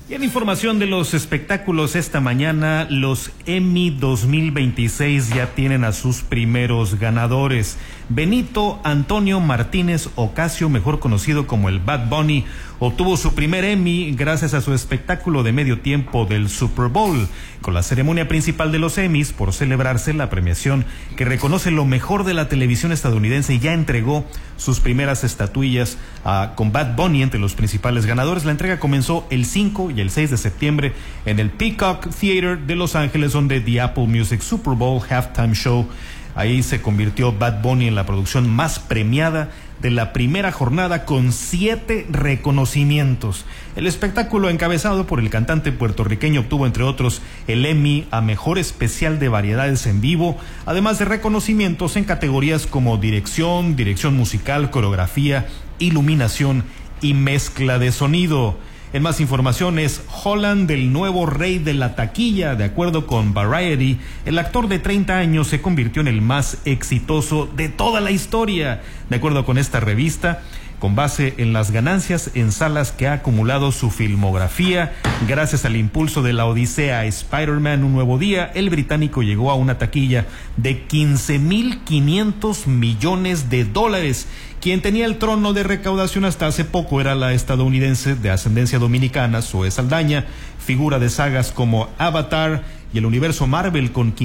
Y en información de los espectáculos esta mañana, los Emmy 2026 ya tienen a sus primeros ganadores. Benito Antonio Martínez Ocasio, mejor conocido como el Bad Bunny, obtuvo su primer Emmy gracias a su espectáculo de medio tiempo del Super Bowl. Con la ceremonia principal de los Emmys, por celebrarse la premiación que reconoce lo mejor de la televisión estadounidense, ya entregó sus primeras estatuillas con Bad Bunny entre los principales ganadores. La entrega comenzó el 5 y el 6 de septiembre en el Peacock Theater de Los Ángeles, donde The Apple Music Super Bowl Halftime Show. Ahí se convirtió Bad Bunny en la producción más premiada de la primera jornada, con 7 reconocimientos. El espectáculo, encabezado por el cantante puertorriqueño, obtuvo entre otros el Emmy a Mejor Especial de Variedades en Vivo, además de reconocimientos en categorías como dirección musical, coreografía, iluminación y mezcla de sonido. En más información, es Holland el nuevo rey de la taquilla. De acuerdo con Variety, el actor de 30 años se convirtió en el más exitoso de toda la historia. De acuerdo con esta revista, con base en las ganancias en salas que ha acumulado su filmografía, gracias al impulso de la odisea Spider-Man Un Nuevo Día, el británico llegó a una taquilla de $15.500 millones. Quien tenía el trono de recaudación hasta hace poco era la estadounidense de ascendencia dominicana, Zoe Saldaña, figura de sagas como Avatar y el universo Marvel, con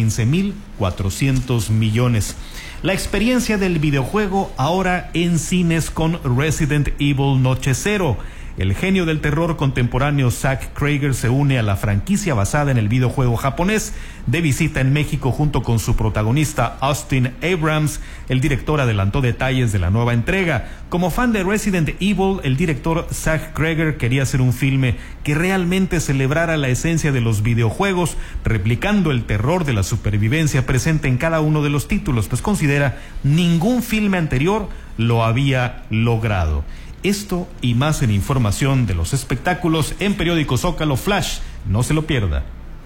15.400 millones. La experiencia del videojuego ahora en cines con Resident Evil Noche Cero. El genio del terror contemporáneo Zack Cregger se une a la franquicia basada en el videojuego japonés. De visita en México junto con su protagonista Austin Abrams, el director adelantó detalles de la nueva entrega. Como fan de Resident Evil, el director Zack Cregger quería hacer un filme que realmente celebrara la esencia de los videojuegos, replicando el terror de la supervivencia presente en cada uno de los títulos, pues considera ningún filme anterior lo había logrado. Esto y más en información de los espectáculos en Periódico Zócalo Flash. No se lo pierda.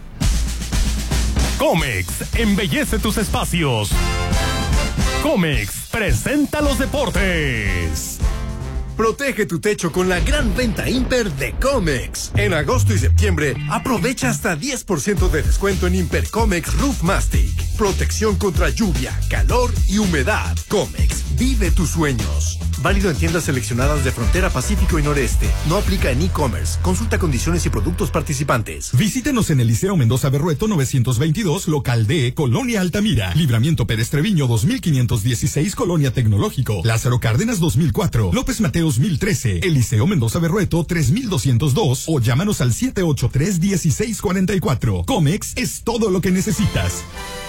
Comex embellece tus espacios. Comex presenta los deportes. Protege tu techo con la gran venta Imper de Comex. En agosto y septiembre, aprovecha hasta 10% de descuento en Imper Comex Roof Mastic. Protección contra lluvia, calor y humedad. Comex, vive tus sueños. Válido en tiendas seleccionadas de Frontera Pacífico y Noreste. No aplica en e-commerce. Consulta condiciones y productos participantes. Visítenos en el Liceo Mendoza Berrueto 922, local D, Colonia Altamira. Libramiento Pérez Treviño 2516, Colonia Tecnológico. Lázaro Cárdenas 2004. López Mateos 1013. El Liceo Mendoza Berrueto 3202. O llámanos al 783-1644. Comex es todo lo que necesitas.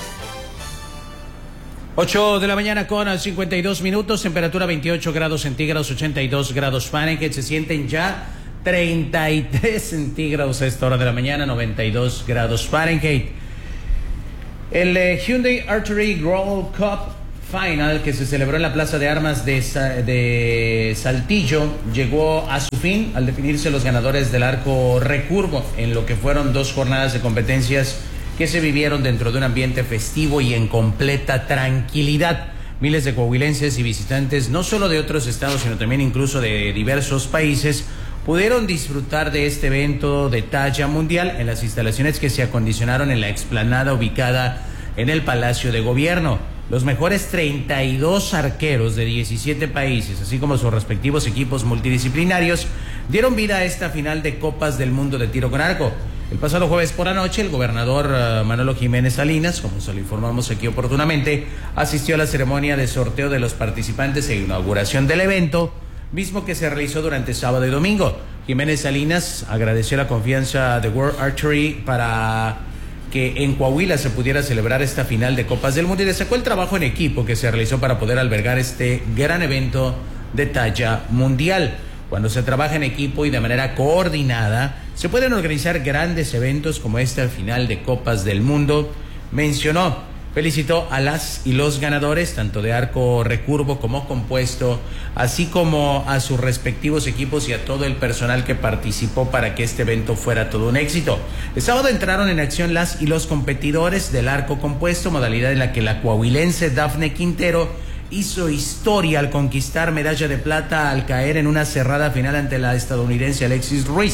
8 de la mañana con 52 minutos, temperatura 28 grados centígrados, 82 grados Fahrenheit, se sienten ya 33 centígrados a esta hora de la mañana, 92 grados Fahrenheit. El Hyundai Archery World Cup Final, que se celebró en la Plaza de Armas de Saltillo, llegó a su fin al definirse los ganadores del arco recurvo, en lo que fueron 2 jornadas de competencias que se vivieron dentro de un ambiente festivo y en completa tranquilidad. Miles de coahuilenses y visitantes, no solo de otros estados, sino también incluso de diversos países, pudieron disfrutar de este evento de talla mundial en las instalaciones que se acondicionaron en la explanada ubicada en el Palacio de Gobierno. Los mejores 32 arqueros de 17 países, así como sus respectivos equipos multidisciplinarios, dieron vida a esta final de Copas del Mundo de Tiro con Arco. El pasado jueves por la noche, el gobernador Manolo Jiménez Salinas, como se lo informamos aquí oportunamente, asistió a la ceremonia de sorteo de los participantes e inauguración del evento, mismo que se realizó durante sábado y domingo. Jiménez Salinas agradeció la confianza de World Archery para que en Coahuila se pudiera celebrar esta final de Copas del Mundo y destacó el trabajo en equipo que se realizó para poder albergar este gran evento de talla mundial. Cuando se trabaja en equipo y de manera coordinada, se pueden organizar grandes eventos como esta final de Copas del Mundo, mencionó. Felicitó a las y los ganadores, tanto de arco recurvo como compuesto, así como a sus respectivos equipos y a todo el personal que participó para que este evento fuera todo un éxito. El sábado entraron en acción las y los competidores del arco compuesto, modalidad en la que la coahuilense Dafne Quintero hizo historia al conquistar medalla de plata al caer en una cerrada final ante la estadounidense Alexis Ruiz.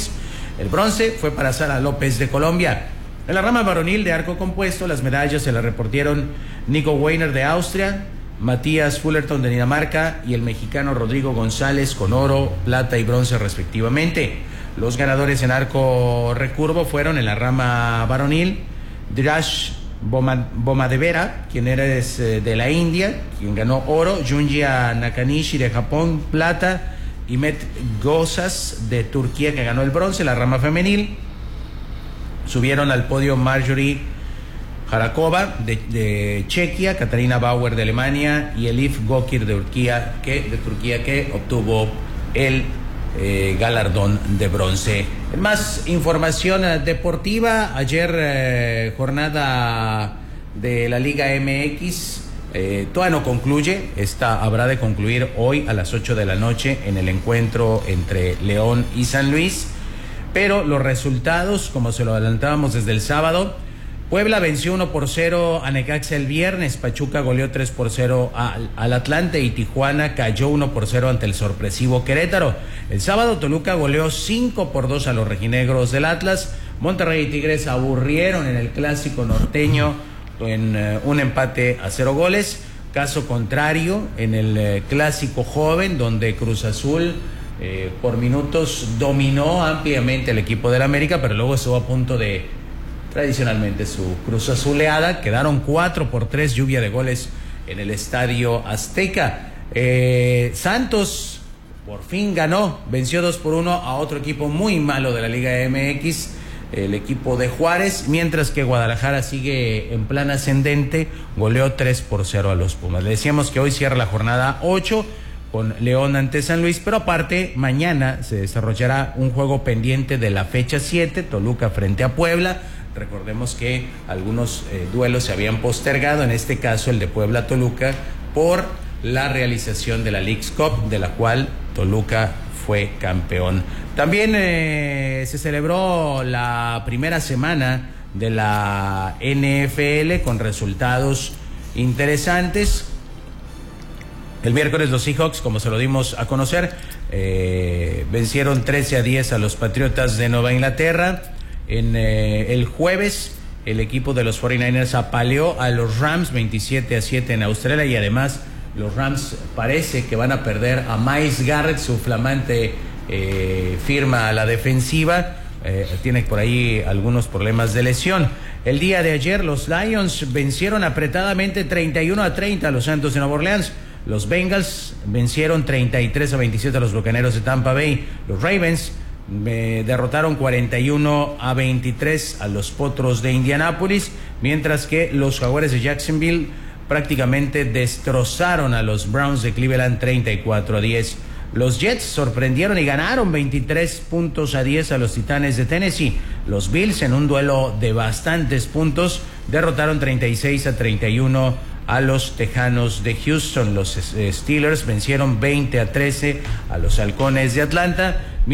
El bronce fue para Sara López de Colombia. En la rama varonil de arco compuesto, las medallas se las repartieron Nico Weiner de Austria, Matías Fullerton de Dinamarca y el mexicano Rodrigo González con oro, plata y bronce respectivamente. Los ganadores en arco recurvo fueron en la rama varonil Dhiraj Bomadevera, quien era de la India, quien ganó oro, Junjia Nakanishi de Japón, plata, y Met Gozas de Turquía, que ganó el bronce. La rama femenil subieron al podio Marjorie Harakova de Chequia, Katarina Bauer de Alemania y Elif Gokir de Turquía, que obtuvo el galardón de bronce. En más información deportiva, ayer jornada de la Liga MX, todavía no concluye, esta habrá de concluir hoy a las 8 de la noche en el encuentro entre León y San Luis, pero los resultados, como se lo adelantábamos desde el sábado, Puebla venció 1-0 a Necaxa el viernes, Pachuca goleó 3-0 al Atlante y Tijuana cayó 1-0 ante el sorpresivo Querétaro. El sábado Toluca goleó 5-2 a los rojinegros del Atlas. Monterrey y Tigres aburrieron en el clásico norteño en un empate a 0 goles. Caso contrario en el clásico joven, donde Cruz Azul por minutos dominó ampliamente el equipo del América, pero luego estuvo a punto de tradicionalmente su Cruz Azuleada. Quedaron 4-3, lluvia de goles en el Estadio Azteca. Santos por fin ganó, venció 2-1 a otro equipo muy malo de la Liga MX, el equipo de Juárez, mientras que Guadalajara sigue en plan ascendente, goleó 3-0 a los Pumas. Le decíamos que hoy cierra la jornada 8 con León ante San Luis, pero aparte mañana se desarrollará un juego pendiente de la fecha 7, Toluca frente a Puebla. Recordemos que algunos duelos se habían postergado, en este caso el de Puebla-Toluca, por la realización de la Leagues Cup, de la cual Toluca fue campeón. También se celebró la primera semana de la NFL con resultados interesantes. El miércoles los Seahawks, como se lo dimos a conocer, vencieron 13-10 a los Patriotas de Nueva Inglaterra. En el jueves, el equipo de los 49ers apaleó a los Rams 27-7 en Australia, y además los Rams parece que van a perder a Myles Garrett, su flamante firma a la defensiva. Tiene por ahí algunos problemas de lesión. El día de ayer los Lions vencieron apretadamente 31-30 a los Santos de Nueva Orleans. Los Bengals vencieron 33-27 a los Bucaneros de Tampa Bay. Los Ravens derrotaron 41-23 a los Potros de Indianápolis, mientras que los Jaguares de Jacksonville prácticamente destrozaron a los Browns de Cleveland 34-10. Los Jets sorprendieron y ganaron 23-10 a los Titanes de Tennessee. Los Bills, en un duelo de bastantes puntos, derrotaron 36-31 a los Tejanos de Houston. Los Steelers vencieron 20-13 a los Halcones de Atlanta.